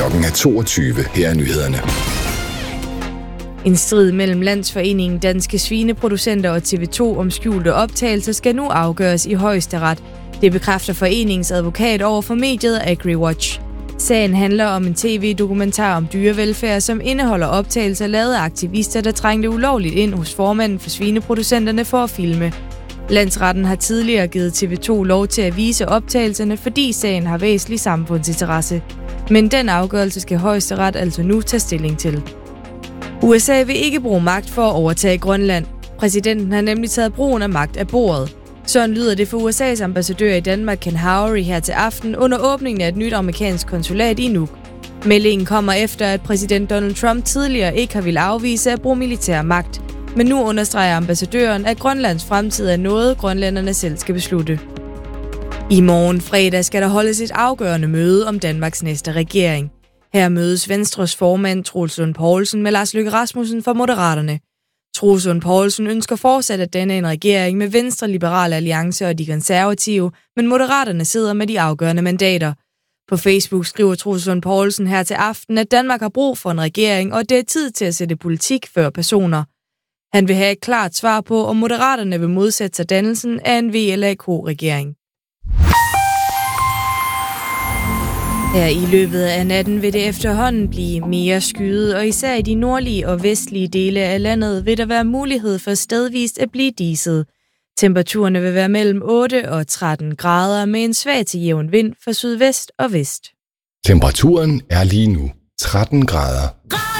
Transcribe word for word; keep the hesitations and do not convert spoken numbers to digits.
Klokken er toogtyve. Her er nyhederne. En strid mellem Landsforeningen Danske Svineproducenter og T V to om skjulte optagelser skal nu afgøres i højesteret. Det bekræfter foreningens advokat over for mediet AgriWatch. Sagen handler om en tv-dokumentar om dyrevelfærd, som indeholder optagelser lavet af aktivister, der trængte ulovligt ind hos formanden for svineproducenterne for at filme. Landsretten har tidligere givet T V to lov til at vise optagelserne, fordi sagen har væsentlig samfundsinteresse. Men den afgørelse skal højesteret altså nu tage stilling til. U S A vil ikke bruge magt for at overtage Grønland. Præsidenten har nemlig taget brugen af magt af bordet. Sådan lyder det for U S A's ambassadør i Danmark, Ken Howery, her til aften under åbningen af et nyt amerikansk konsulat i Nuuk. Meldingen kommer efter, at præsident Donald Trump tidligere ikke har ville afvise at bruge militær magt. Men nu understreger ambassadøren, at Grønlands fremtid er noget, grønlænderne selv skal beslutte. I morgen fredag skal der holdes et afgørende møde om Danmarks næste regering. Her mødes Venstres formand Troels Lund Poulsen med Lars Løkke Rasmussen fra Moderaterne. Troels Lund Poulsen ønsker fortsat at danne en regering med Venstre, Liberale Alliance og de konservative, men Moderaterne sidder med de afgørende mandater. På Facebook skriver Troels Lund Poulsen her til aften, at Danmark har brug for en regering, og det er tid til at sætte politik før personer. Han vil have et klart svar på, om Moderaterne vil modsætte sig dannelsen af en V L A K-regering. Her i løbet af natten vil det efterhånden blive mere skyet, og især i de nordlige og vestlige dele af landet vil der være mulighed for stedvist at blive diset. Temperaturerne vil være mellem otte og tretten grader med en svag til jævn vind fra sydvest og vest. Temperaturen er lige nu tretten grader.